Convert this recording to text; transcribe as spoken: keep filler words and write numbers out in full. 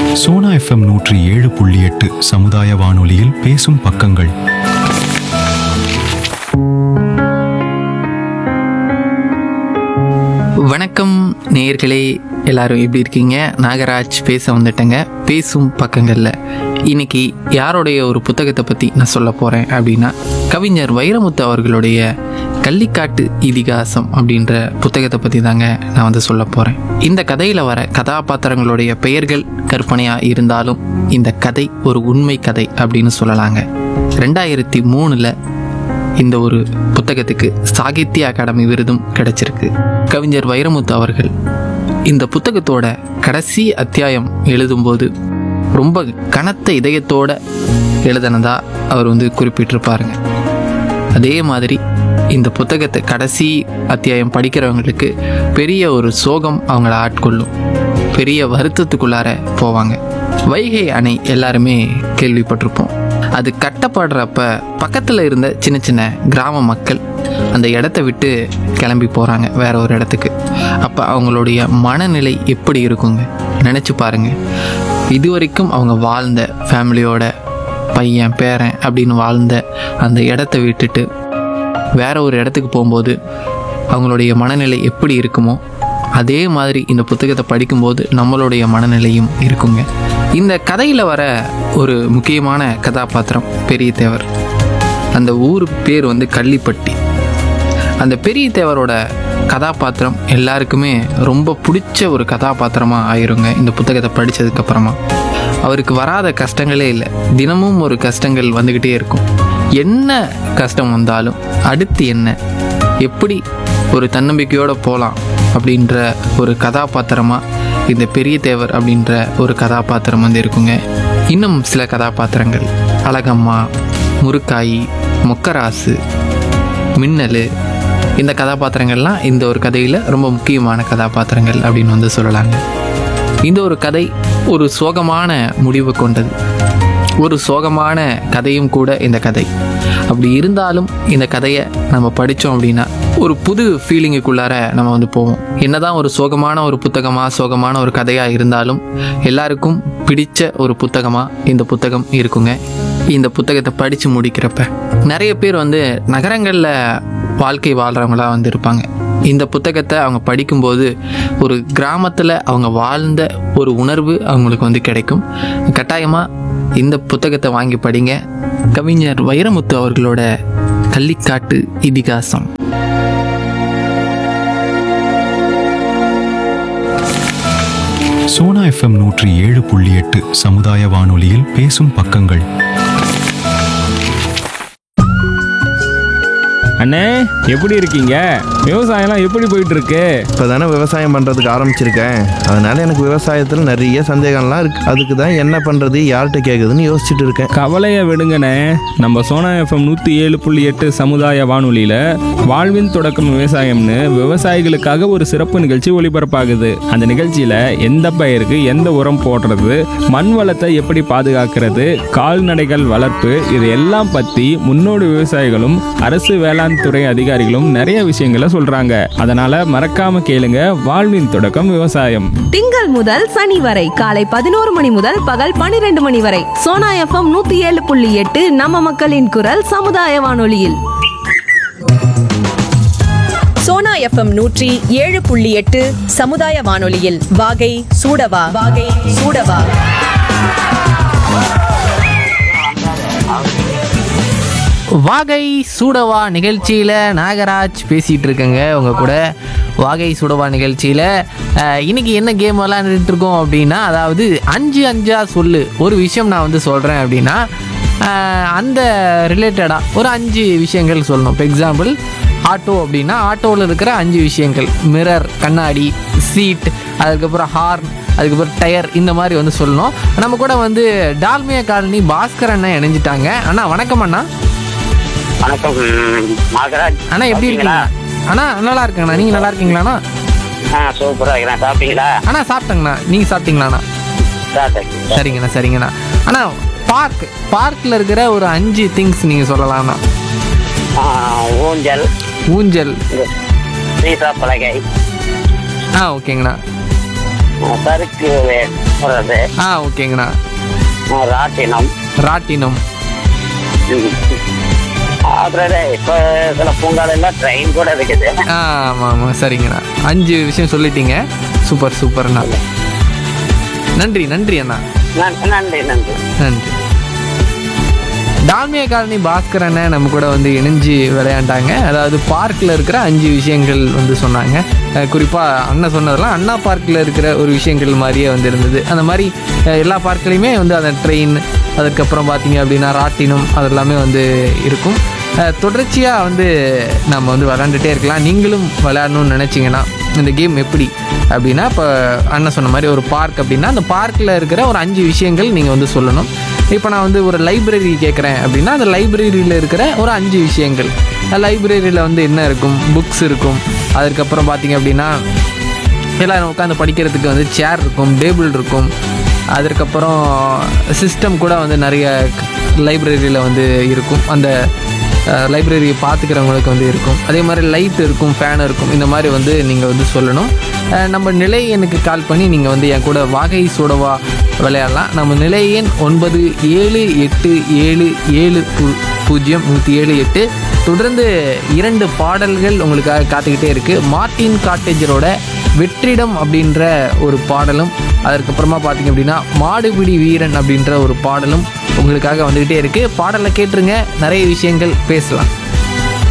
Sona FM நூற்றி ஏழு புள்ளி எட்டு சமுதாய வானொலியில் பேசும் பக்கங்கள். வணக்கம் நேயர்களே, எல்லாரும் எப்படி இருக்கீங்க? நாகராஜ் பேச வந்துட்டேங்க பேசும் பக்கங்களில். இன்னைக்கு யாருடைய ஒரு புத்தகத்தை பற்றி நான் சொல்ல போகிறேன் அப்படின்னா, கவிஞர் வைரமுத்து அவர்களுடைய கள்ளிக்காட்டு இதிகாசம் அப்படின்ற புத்தகத்தை பற்றி தாங்க நான் வந்து சொல்ல போகிறேன். இந்த கதையில் வர கதாபாத்திரங்களுடைய பெயர்கள் கற்பனையாக இருந்தாலும் இந்த கதை ஒரு உண்மை கதை அப்படின்னு சொல்லலாங்க. ரெண்டாயிரத்தி மூணில் இந்த ஒரு புத்தகத்துக்கு சாகித்ய அகாடமி விருதும் கிடைச்சிருக்கு. கவிஞர் வைரமுத்து அவர்கள் இந்த புத்தகத்தோட கடைசி அத்தியாயம் எழுதும்போது ரொம்ப கனத்த இதயத்தோட எழுதினதா அவர் வந்து குறிப்பிட்டிருப்பாருங்க. அதே மாதிரி இந்த புத்தகத்தை கடைசி அத்தியாயம் படிக்கிறவங்களுக்கு பெரிய ஒரு சோகம் அவங்கள ஆட்கொள்ளும், பெரிய வருத்தத்துக்குள்ளார போவாங்க. வைகை அணை எல்லாருமே கேள்விப்பட்டிருப்போம். அது கட்டப்படுறப்ப பக்கத்தில் இருந்த சின்ன சின்ன கிராம மக்கள் அந்த இடத்த விட்டு கிளம்பி போகிறாங்க வேற ஒரு இடத்துக்கு. அப்போ அவங்களுடைய மனநிலை எப்படி இருக்குங்க நினச்சி பாருங்க. இதுவரைக்கும் அவங்க வாழ்ந்த ஃபேமிலியோட பையன் பேரன் அப்படின்னு வாழ்ந்த அந்த இடத்த விட்டுட்டு வேற ஒரு இடத்துக்கு போகும்போது அவங்களுடைய மனநிலை எப்படி இருக்குமோ அதே மாதிரி இந்த புத்தகத்தை படிக்கும்போது நம்மளுடைய மனநிலையும் இருக்குங்க. இந்த கதையில் வர ஒரு முக்கியமான கதாபாத்திரம் பெரிய தேவர். அந்த ஊர் பேர் வந்து கள்ளிப்பட்டி. அந்த பெரிய தேவரோட கதாபாத்திரம் எல்லாருக்குமே ரொம்ப பிடிச்ச ஒரு கதாபாத்திரமாக ஆயிருங்க இந்த புத்தகத்தை படித்ததுக்கப்புறமா. அவருக்கு வராத கஷ்டங்களே இல்லை. தினமும் ஒரு கஷ்டங்கள் வந்துக்கிட்டே இருக்கும். என்ன கஷ்டம் வந்தாலும் அடுத்து என்ன, எப்படி ஒரு தன்னம்பிக்கையோடு போகலாம் அப்படின்ற ஒரு கதாபாத்திரமாக இந்த பெரிய தேவர் அப்படின்ற ஒரு கதாபாத்திரம் வந்து இருக்குங்க. இன்னும் சில கதாபாத்திரங்கள் அழகம்மா, முருக்காயி, மொக்கராசு, மின்னல், இந்த கதாபாத்திரங்கள்லாம் இந்த ஒரு கதையில் ரொம்ப முக்கியமான கதாபாத்திரங்கள் அப்படின்னு வந்து சொல்லலாங்க. இந்த ஒரு கதை ஒரு சோகமான முடிவு கொண்டது, ஒரு சோகமான கதையும் கூட இந்த கதை. அப்படி இருந்தாலும் இந்த கதையை நம்ம படித்தோம் அப்படின்னா ஒரு புது ஃபீலிங்குக்குள்ளார நம்ம வந்து போவோம். என்னதான் ஒரு சோகமான ஒரு புத்தகமாக சோகமான ஒரு கதையாக இருந்தாலும் எல்லாருக்கும் பிடிச்ச ஒரு புத்தகமாக இந்த புத்தகம் இருக்குங்க. இந்த புத்தகத்தை படித்து முடிக்கிறப்ப நிறைய பேர் வந்து நகரங்களில் வாழ்க்கை வாழ்கிறவங்களாக வந்து இருப்பாங்க. இந்த புத்தகத்தை அவங்க படிக்கும்போது ஒரு கிராமத்தில் அவங்க வாழ்ந்த ஒரு உணர்வு அவங்களுக்கு வந்து கிடைக்கும். கட்டாயமாக இந்த புத்தகத்தை வாங்கி படிங்க. கவிஞர் வைரமுத்து அவர்களோட கள்ளிக்காட்டு இதிகாசம். சோனா எஃப்எம் நூற்றி ஏழு புள்ளி எட்டு சமுதாய வானொலியில் பேசும் பக்கங்கள். அண்ணே, எப்படி இருக்கீங்க? விவசாயம்லாம் எப்படி போயிட்டு இருக்கு? இப்போ தானே விவசாயம் பண்ணுறதுக்கு ஆரம்பிச்சிருக்கேன். அதனால எனக்கு விவசாயத்தில் நிறைய சந்தேகம்லாம் இருக்கு. அதுக்கு தான் என்ன பண்ணுறது, யார்கிட்ட கேட்குதுன்னு யோசிச்சுட்டு இருக்கேன். கவலையை விடுங்கண்ணே. நம்ம சோனா எஃப்எம் நூற்றி ஏழு புள்ளி எட்டு சமுதாய வானொலியில் வாழ்வின் தொடக்கம் விவசாயம்னு விவசாயிகளுக்காக ஒரு சிறப்பு நிகழ்ச்சி ஒளிபரப்பாகுது. அந்த நிகழ்ச்சியில் எந்த பயிருக்கு எந்த உரம் போடுறது, மண் வளத்தை எப்படி பாதுகாக்கிறது, கால்நடைகள் வளர்ப்பு, இது எல்லாம் பற்றி முன்னோடி விவசாயிகளும் அரசு வேளாண் துறை அதிகாரிகளும் நிறைய விஷயங்களை சொல்றாங்க. அதனால மறக்காம கேளுங்க வாழ்வின் தொடக்கம் விவசாயம். திங்கள் முதல் சனி வரை காலை பதினோரு மணி முதல் பகல் பனிரெண்டு மணி வரை சோனா எஃப்எம் நூத்தி ஏழு புள்ளி எட்டு நம்ம மக்களின் குரல் சமுதாய வானொலியில். சோனா எஃப்எம் நூற்றி ஏழு புள்ளி எட்டு சமுதாய வானொலியில் வாகை சூடவா வாகை சூடவா. வாகை சூடவா நிகழ்ச்சியில் நாகராஜ் பேசிகிட்டு இருக்கேங்க உங்கள் கூட. வாகை சூடவா நிகழ்ச்சியில் இன்றைக்கி என்ன கேம் விளாண்டுட்டு இருக்கோம் அப்படின்னா, அதாவது அஞ்சு அஞ்சா சொல்லு. ஒரு விஷயம் நான் வந்து சொல்கிறேன் அப்படின்னா அந்த ரிலேட்டடாக ஒரு அஞ்சு விஷயங்கள் சொல்லணும். இப்போ எக்ஸாம்பிள் ஆட்டோ அப்படின்னா ஆட்டோவில் இருக்கிற அஞ்சு விஷயங்கள்: மிரர், கண்ணாடி, சீட், அதுக்கப்புறம் ஹார்ன், அதுக்கப்புறம் டயர், இந்த மாதிரி வந்து சொல்லணும். நம்ம கூட வந்து டால்மியா காலனி பாஸ்கர் அண்ணா இணைஞ்சிட்டாங்க. அண்ணா வணக்கம். அண்ணா வணக்கம் நாகராஜ். அண்ணா எப்படி இருக்கீங்க? அண்ணா நல்லா இருக்கேங்கண்ணா. நீங்கள் நல்லா இருக்கீங்களாண்ணா? ஆ சூப்பராக இருக்கிறேன். சாப்பிட்டீங்களா? அண்ணா சாப்பிட்டேங்கண்ணா. நீங்கள் சாப்பிட்டீங்களாண்ணா? சரிங்கண்ணா சரிங்கண்ணா. அண்ணா பார்க் பார்க்கில் இருக்கிற ஒரு அஞ்சு திங்ஸ் நீங்கள் சொல்லலாம்ண்ணா. ஊஞ்சல், ஊஞ்சல், சீசா பலகை, ஆ ஓகேங்கண்ணா. சறுக்கு போறது, ஆ ஓகேங்கண்ணா. ராட்டினம், ராட்டினம். அப்புறம் இப்போ சில பூங்கால எல்லாம் ட்ரெயின் கூட இருக்குது. ஆ ஆமாம் ஆமாம் சரிங்கண்ணா. அஞ்சு விஷயம் சொல்லிட்டீங்க. சூப்பர் சூப்பர்ண்ணா. நன்றி நன்றி அண்ணா. நன்றி நன்றி நன்றி. நன்றி. டால்மியா காலனி பாஸ்கர் அண்ணன் நம்ம கூட வந்து இணைஞ்சு விளையாண்டாங்க. அதாவது பார்க்கில் இருக்கிற அஞ்சு விஷயங்கள் வந்து சொன்னாங்க. குறிப்பாக அண்ணன் சொன்னதெல்லாம் அண்ணா பார்க்கில் இருக்கிற ஒரு விஷயங்கள் மாதிரியே வந்து இருந்தது. அந்த மாதிரி எல்லா பார்க்லேயுமே வந்து அந்த ட்ரெயின், அதுக்கப்புறம் பார்த்தீங்க அப்படின்னா ராட்டினம், அதெல்லாமே வந்து இருக்கும். தொடர்ச்சியாக வந்து நம்ம வந்து விளையாண்டுட்டே இருக்கலாம். நீங்களும் விளையாடணும்னு நினச்சிங்கன்னா இந்த கேம் எப்படி அப்படின்னா, இப்போ அண்ணன் சொன்ன மாதிரி ஒரு பார்க் அப்படின்னா அந்த பார்க்கில் இருக்கிற ஒரு அஞ்சு விஷயங்கள் நீங்கள் வந்து சொல்லணும். இப்போ நான் வந்து ஒரு லைப்ரரி கேட்குறேன் அப்படின்னா அந்த லைப்ரரியில் இருக்கிற ஒரு அஞ்சு விஷயங்கள். லைப்ரரியில் வந்து என்ன இருக்கும்? புக்ஸ் இருக்கும். அதுக்கப்புறம் பார்த்தீங்க அப்படின்னா எல்லோரும் உட்காந்து படிக்கிறதுக்கு வந்து சேர் இருக்கும், டேபிள் இருக்கும். அதுக்கப்புறம் சிஸ்டம் கூட வந்து நிறைய லைப்ரரியில் வந்து இருக்கும். அந்த லைப்ரரியை பார்த்துக்கிறவங்களுக்கு வந்து இருக்கும். அதே மாதிரி லைட் இருக்கும், ஃபேன் இருக்கும். இந்த மாதிரி வந்து நீங்கள் வந்து சொல்லணும். நம்ம நிலை எண்ணுக்கு கால் பண்ணி நீங்கள் வந்து என் கூட வாகை சூடவா விளையாடலாம். நம்ம நிலை எண் ஒன்பது ஏழு எட்டு ஏழு ஏழு பூ பூஜ்ஜியம் நூற்றி ஏழு எட்டு. தொடர்ந்து இரண்டு பாடல்கள் உங்களுக்காக காத்துக்கிட்டே இருக்குது. மார்ட்டின் காட்டேஜரோட வெற்றிடம் அப்படின்ற ஒரு பாடலும், அதற்கப்புறமா பார்த்தீங்க அப்படின்னா மாடுபிடி வீரன் அப்படின்ற ஒரு பாடலும் உங்களுக்காக வந்துக்கிட்டே இருக்குது. பாடலை கேட்டுருங்க, நிறைய விஷயங்கள் பேசலாம்.